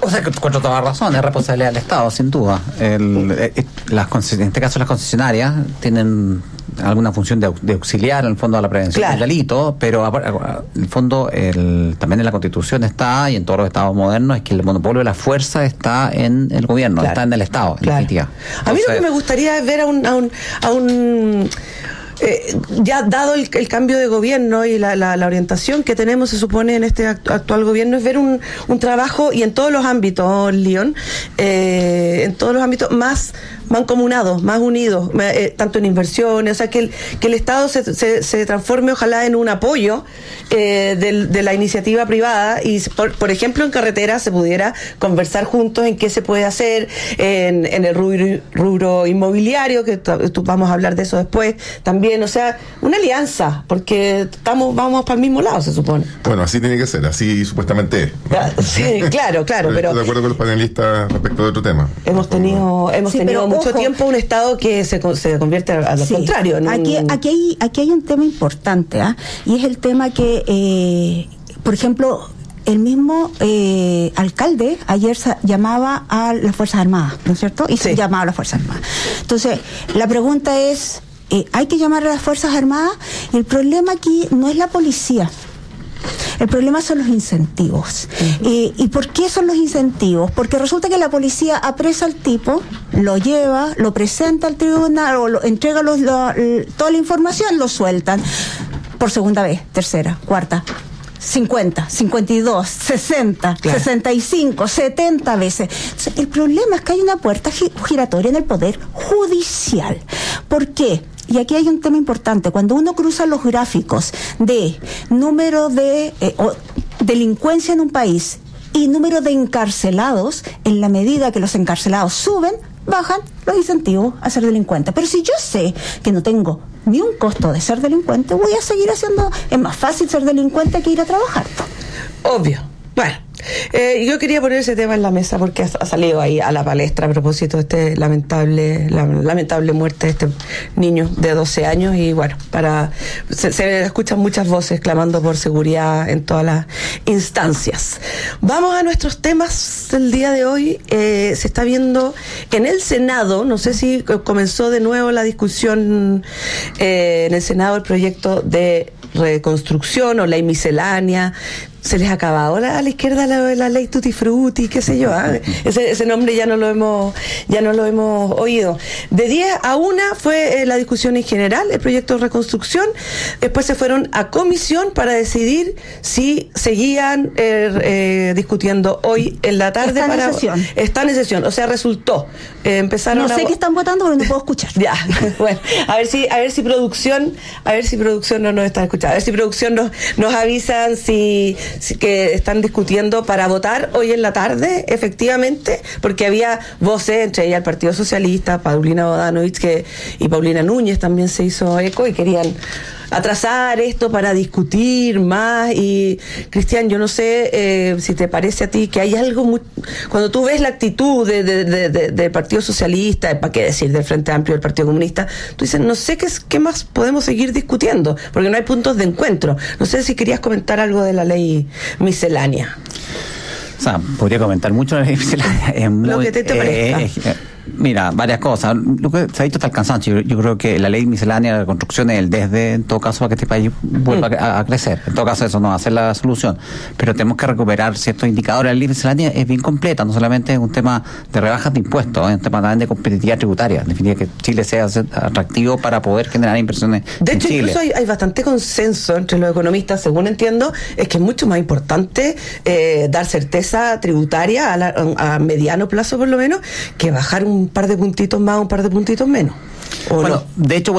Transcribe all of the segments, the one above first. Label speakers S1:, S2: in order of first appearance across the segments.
S1: O sea, que encuentro toda razón, es responsabilidad del Estado, sin duda. En este caso las concesionarias tienen alguna función de auxiliar en el fondo a la prevención del delito, pero en el fondo también en la Constitución está, y en todos los estados modernos, es que el monopolio de la fuerza está en el gobierno, está en el Estado, en definitiva.
S2: A mí lo que me gustaría es ver a un ya dado el cambio de gobierno y la orientación que tenemos, se supone, en este actual gobierno, es ver un trabajo, y en todos los ámbitos, León, en todos los ámbitos más mancomunados, más unidos, tanto en inversiones, o sea, que el Estado se transforme, ojalá, en un apoyo de la iniciativa privada, y por ejemplo en carretera se pudiera conversar juntos en qué se puede hacer, en el rubro inmobiliario, que vamos a hablar de eso después también, o sea, una alianza, porque vamos para el mismo lado, se supone.
S3: Bueno, así tiene que ser, así supuestamente es, ¿no?
S2: Sí, claro, pero
S3: estoy de acuerdo con los panelistas respecto de otro tema.
S2: Hemos tenido mucho tiempo un Estado que se convierte a lo contrario.
S4: Aquí hay un tema importante, y es el tema que, por ejemplo, el mismo alcalde ayer llamaba a las Fuerzas Armadas, ¿no es cierto? Y se llamaba a las Fuerzas Armadas. Entonces, la pregunta es, ¿hay que llamar a las Fuerzas Armadas? Y el problema aquí no es la policía. El problema son los incentivos. ¿Y por qué son los incentivos? Porque resulta que la policía apresa al tipo, lo lleva, lo presenta al tribunal, o entrega toda la información, lo sueltan por segunda vez, tercera, cuarta, 50, 52, 60, 65, 70 veces. Entonces, el problema es que hay una puerta giratoria en el Poder Judicial. ¿Por qué? Y aquí hay un tema importante. Cuando uno cruza los gráficos de número de delincuencia en un país y número de encarcelados, en la medida que los encarcelados suben, bajan los incentivos a ser delincuente. Pero si yo sé que no tengo ni un costo de ser delincuente, voy a seguir haciendo. Es más fácil ser delincuente que ir a trabajar.
S2: Obvio. Bueno, yo quería poner ese tema en la mesa porque ha salido ahí a la palestra a propósito de la lamentable muerte de este niño de 12 años, y bueno, se escuchan muchas voces clamando por seguridad en todas las instancias. Vamos a nuestros temas del día de hoy. Se está viendo en el Senado, no sé si comenzó de nuevo la discusión en el Senado, el proyecto de reconstrucción o ley miscelánea. Se les ha acabado a la izquierda la ley Tutti Frutti, qué sé yo, ese nombre ya no lo hemos oído. De 10 a 1 fue la discusión en general, el proyecto de reconstrucción. Después se fueron a comisión para decidir si seguían discutiendo hoy en la tarde. Están en sesión, o sea, resultó. Empezaron
S4: no sé qué están votando, pero no puedo escuchar.
S2: Ya, bueno, a ver si producción no nos está escuchando, a ver si producción nos avisan que están discutiendo para votar hoy en la tarde, efectivamente, porque había voces, entre ellas el Partido Socialista, Paulina Bodanovich y Paulina Núñez también se hizo eco, y querían atrasar esto para discutir más. Y Cristian, yo no sé si te parece a ti que hay algo cuando tú ves la actitud del Partido Socialista, para qué decir del Frente Amplio, del Partido Comunista, tú dices, no sé qué más podemos seguir discutiendo, porque no hay puntos de encuentro. No sé si querías comentar algo de la ley miscelánea.
S1: O sea, podría comentar mucho la ley miscelánea.
S2: Lo que te parezca.
S1: Mira, varias cosas. Lo que se ha dicho está el cansancio. Yo creo que la ley miscelánea de reconstrucción es el desde, en todo caso, para que este país vuelva a crecer. En todo caso, eso no va a ser la solución. Pero tenemos que recuperar ciertos indicadores. La ley miscelánea es bien completa. No solamente es un tema de rebajas de impuestos, es un tema también de competitividad tributaria. En definitiva, que Chile sea atractivo para poder generar inversiones.
S2: De hecho,
S1: en Chile.
S2: Incluso hay bastante consenso entre los economistas, según entiendo, es que es mucho más importante dar certeza tributaria a mediano plazo, por lo menos, que bajar un par de puntitos más, un par de puntitos menos.
S1: Bueno, de hecho,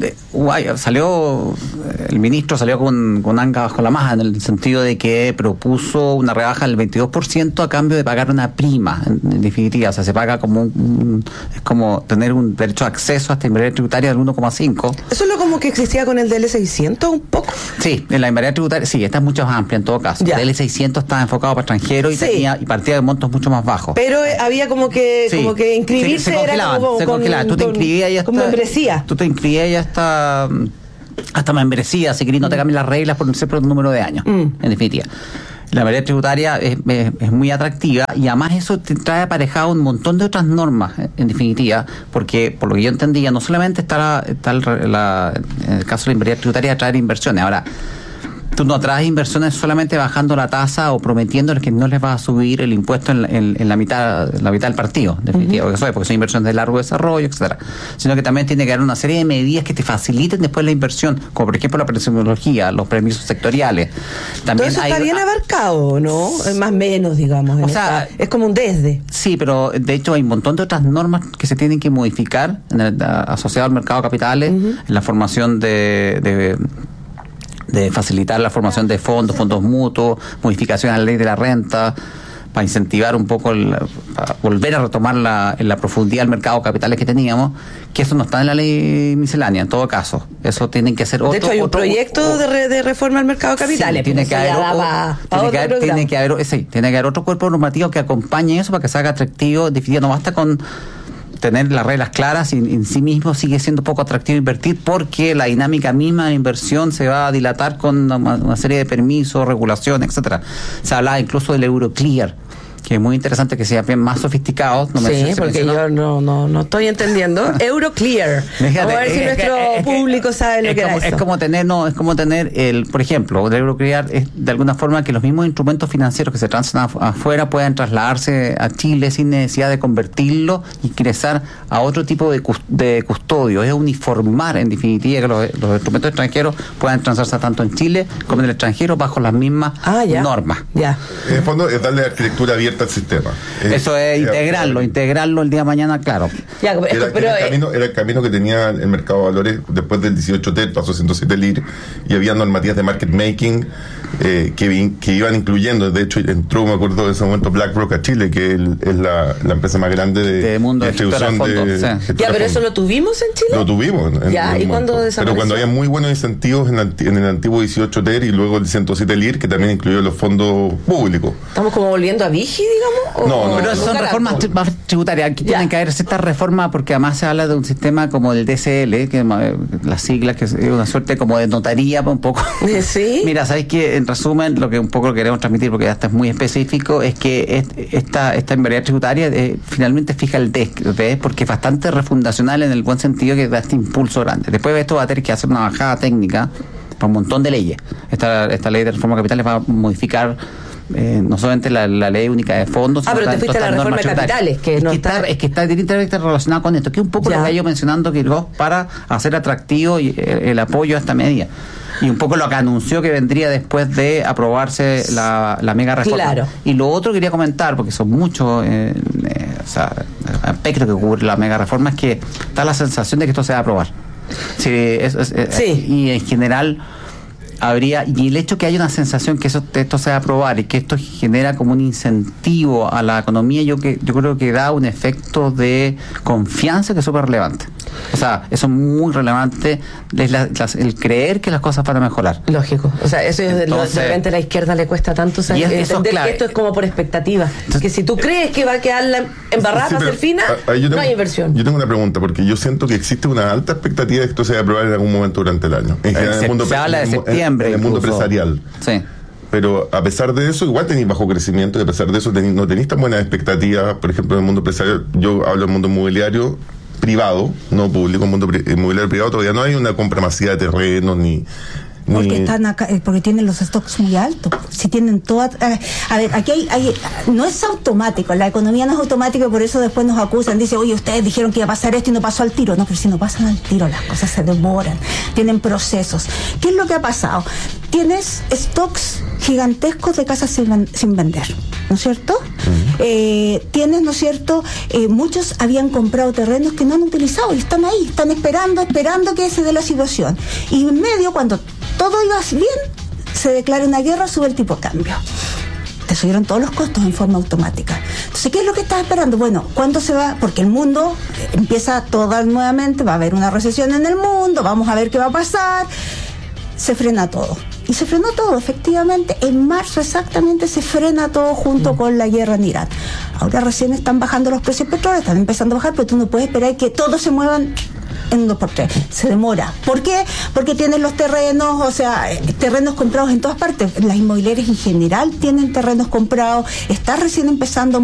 S1: el ministro salió con anga bajo la maja, en el sentido de que propuso una rebaja del 22% a cambio de pagar una prima, en definitiva. O sea, se paga es como tener un derecho de acceso a esta inversión tributaria del 1,5.
S2: ¿Eso es lo como que existía con el DL600 un poco?
S1: Sí, en la inversión tributaria, sí, esta es mucho más amplia en todo caso. El DL600 estaba enfocado para extranjeros y partía de montos mucho más bajos.
S2: Pero había como que inscribirse
S1: se congelaban. Tú te inscribías y hasta
S2: membresía.
S1: Tú te inscribías y hasta membresía, si querés no te cambian las reglas por un número de años, en definitiva. La materia tributaria es muy atractiva y además eso te trae aparejado un montón de otras normas, en definitiva, porque por lo que yo entendía, no solamente está en el caso de la materia tributaria, atraer inversiones. Ahora, tú no atraes inversiones solamente bajando la tasa o prometiéndoles que no les vas a subir el impuesto en la mitad del partido, definitivamente, porque son inversiones de largo desarrollo, etcétera, sino que también tiene que haber una serie de medidas que te faciliten después la inversión, como por ejemplo la tecnología, los permisos sectoriales. También
S2: todo eso está bien abarcado, ¿no? Más o menos, digamos.
S1: O sea,
S2: es como un desde.
S1: Sí, pero de hecho hay un montón de otras normas que se tienen que modificar asociado al mercado de capitales, en la formación de facilitar la formación de fondos mutuos, modificación a la ley de la renta, para incentivar un poco, para volver a retomar la profundidad del mercado de capitales que teníamos, que eso no está en la ley miscelánea, en todo caso. Eso tienen que ser otro...
S2: De hecho, hay un proyecto de reforma del mercado de capitales.
S1: Sí, tiene que haber otro cuerpo normativo que acompañe eso para que se haga atractivo. En definitiva, no basta con tener las reglas claras y en sí mismo sigue siendo poco atractivo invertir porque la dinámica misma de la inversión se va a dilatar con una serie de permisos, regulaciones, etcétera. Se hablaba incluso del Euroclear, que es muy interesante que sea bien más sofisticado.
S2: Porque yo no estoy entendiendo. Euroclear. Vamos a ver si nuestro público sabe lo que es eso.
S1: Es como tener por ejemplo, el Euroclear es de alguna forma que los mismos instrumentos financieros que se transan afuera puedan trasladarse a Chile sin necesidad de convertirlo y ingresar a otro tipo de custodio. Es uniformar, en definitiva, que los instrumentos extranjeros puedan transarse tanto en Chile como en el extranjero bajo las mismas normas.
S2: Ya.
S3: En el fondo es darle arquitectura abierta al sistema.
S1: Eso es integrarlo el día de mañana, claro.
S3: Era el camino que tenía el mercado de valores después del 18T, pasó 107 LIR, y había normativas de market making que iban incluyendo. De hecho, entró, me acuerdo de ese momento, BlackRock a Chile, que es la empresa más grande de distribución de
S2: fondos. Pero eso lo tuvimos en Chile.
S3: Lo tuvimos.
S2: ¿Y cuándo desapareció?
S3: Pero cuando había muy buenos incentivos en el antiguo 18T y luego el 107 LIR, que también incluyó los fondos públicos.
S2: ¿Estamos como volviendo a Vigi, digamos?
S3: No,
S1: pero son reformas más tributarias. Aquí tienen que haber ciertas reformas porque además se habla de un sistema como el DCL, que las siglas, que es una suerte como de notaría un poco.
S2: ¿Sí?
S1: Mira, ¿sabes qué? En resumen, lo que un poco queremos transmitir, porque hasta es muy específico, es que esta inversión tributaria finalmente fija el DES, ¿ves? Porque es bastante refundacional en el buen sentido que da este impulso grande. Después de esto va a tener que hacer una bajada técnica para un montón de leyes. Esta ley de reforma de capitales va a modificar no solamente la ley única de fondos,
S2: pero te fuiste a la reforma de capitales, que
S1: está directamente relacionado con esto, que es un poco lo que yo mencionando, que para hacer atractivo el apoyo a esta medida. Y un poco lo que anunció que vendría después de aprobarse la mega reforma.
S2: Claro.
S1: Y lo otro que quería comentar, porque son muchos aspectos que cubre la mega reforma, es que está la sensación de que esto se va a aprobar. Y en general y el hecho que haya una sensación que esto se va a aprobar y que esto genera como un incentivo a la economía, yo creo que da un efecto de confianza que es súper relevante. O sea, eso es muy relevante, el creer que las cosas van a mejorar.
S2: Lógico. O sea, eso de repente a la izquierda le cuesta tanto entender que esto es como por expectativa. Entonces, que si tú crees que va a quedar embarrada, va a ser fina, no hay inversión.
S3: Yo tengo una pregunta, porque yo siento que existe una alta expectativa de que esto se va a aprobar en algún momento durante el año. En general,
S1: se habla de septiembre.
S3: En el mundo empresarial.
S1: Sí.
S3: Pero a pesar de eso, igual tenéis bajo crecimiento, y a pesar de eso no tenéis tan buenas expectativas. Por ejemplo, en el mundo empresarial, yo hablo del mundo inmobiliario privado, no público, el mundo inmobiliario privado todavía no hay una compra masiva de terrenos ni
S4: porque están acá, porque tienen los stocks muy altos. Si tienen todas, a ver, aquí hay no es automático, la economía no es automática, por eso después nos acusan, dice, oye, ustedes dijeron que iba a pasar esto y no pasó al tiro. No, pero si no pasan al tiro, las cosas se demoran, tienen procesos. ¿Qué es lo que ha pasado? Tienes stocks gigantescos de casas sin vender, ¿no es cierto? Tienes, ¿no es cierto? Muchos habían comprado terrenos que no han utilizado y están ahí, están esperando que se dé la situación. Y en medio, cuando todo iba bien, se declara una guerra, sube el tipo de cambio. Te subieron todos los costos en forma automática. Entonces, ¿qué es lo que estás esperando? Bueno, ¿cuándo se va? Porque el mundo empieza todo nuevamente, va a haber una recesión en el mundo, vamos a ver qué va a pasar. Se frena todo. Y se frenó todo, efectivamente. En marzo exactamente se frena todo junto con la guerra en Irán. Ahora recién están bajando los precios del petróleo, están empezando a bajar, pero tú no puedes esperar que todos se muevan en un 2x3. Se demora. ¿Por qué? Porque tienen los terrenos, o sea, terrenos comprados en todas partes. Las inmobiliarias en general tienen terrenos comprados, está recién empezando